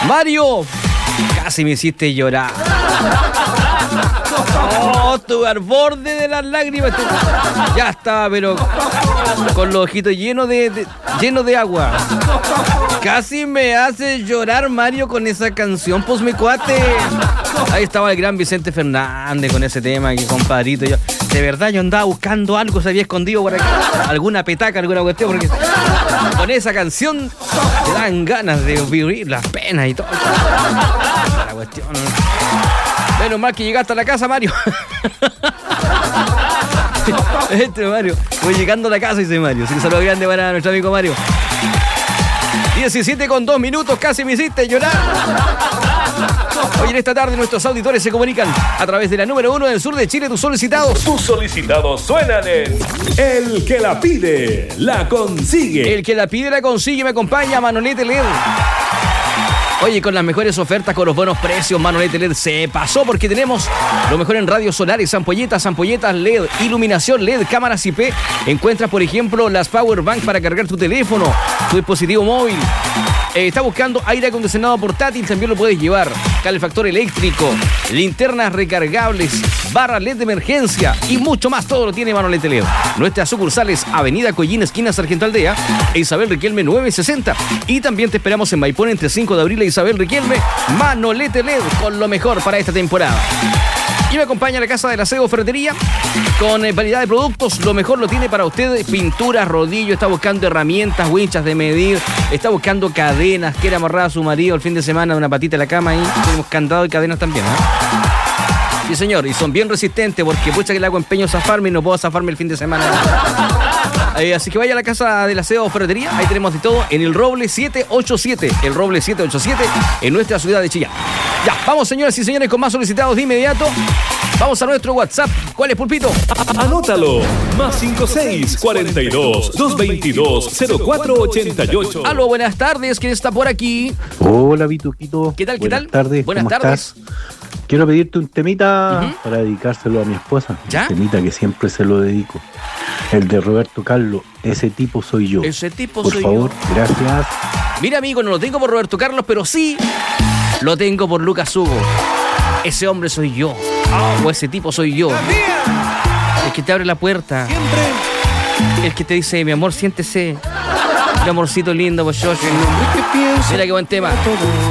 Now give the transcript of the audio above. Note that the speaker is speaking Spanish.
Mario, casi me hiciste llorar. Oh, estuve al borde de las lágrimas. Ya estaba, pero con los ojitos llenos de agua. Casi me hace llorar, Mario, con esa canción, pues mi cuate. Ahí estaba el gran Vicente Fernández con ese tema, que compadrito. De verdad, yo andaba buscando algo, se había escondido por aquí. Alguna petaca, alguna cuestión, porque con esa canción te dan ganas de vivir las penas y todo. La cuestión. Menos mal que llegaste a la casa, Mario. Mario. Voy llegando a la casa, dice Mario. Así que saludo grande para nuestro amigo Mario. 17:02, casi me hiciste llorar. Hoy en esta tarde nuestros auditores se comunican a través de la número 1 del sur de Chile. Tus solicitados suenan en El que la pide, la consigue. El que la pide, la consigue. Me acompaña Manolete LED. Oye, con las mejores ofertas, con los buenos precios, Manolete LED se pasó porque tenemos lo mejor en radios solares, ampolletas LED, iluminación LED, cámaras IP. Encuentras, por ejemplo, las Power Bank para cargar tu teléfono, tu dispositivo móvil. Está buscando aire acondicionado portátil, también lo puedes llevar. Calefactor eléctrico, linternas recargables, barra LED de emergencia y mucho más. Todo lo tiene Manolete LED. Nuestras sucursales, Avenida Collín, esquina Sargento Aldea, e Isabel Riquelme 960. Y también te esperamos en Maipón entre 5 de abril e Isabel Riquelme. Manolete LED, con lo mejor para esta temporada. Y me acompaña a la Casa del Aseo Ferretería con variedad de productos. Lo mejor lo tiene para usted: pinturas, rodillos, está buscando herramientas, winchas de medir, está buscando cadenas, quiere amarrar a su marido el fin de semana de una patita en la cama. Ahí tenemos candado y cadenas también, Sí, señor, y son bien resistentes porque pucha que le hago empeño a zafarme y no puedo zafarme el fin de semana. Así que vaya a la Casa del Aseo Ferretería, ahí tenemos de todo en el Roble 787, en nuestra ciudad de Chillán. Ya, vamos, señoras y señores, con más solicitados de inmediato. Vamos a nuestro WhatsApp. ¿Cuál es, Pulpito? Anótalo. +56 42 222 0488. Aló, buenas tardes. ¿Quién está por aquí? Hola, Vituquito. ¿Qué tal? Buenas tardes. Buenas ¿Cómo tardes. estás? Quiero pedirte un temita para dedicárselo a mi esposa. ¿Ya? Un temita que siempre se lo dedico. El de Roberto Carlos. Ese tipo soy yo. Ese tipo por soy favor, yo. Gracias. Mira, amigo, no lo tengo por Roberto Carlos, pero sí lo tengo por Lucas Hugo. Ese hombre soy yo. O ese tipo soy yo. El que te abre la puerta. El que te dice, mi amor, siéntese. Mi amorcito lindo, pues yo. Mira qué buen tema.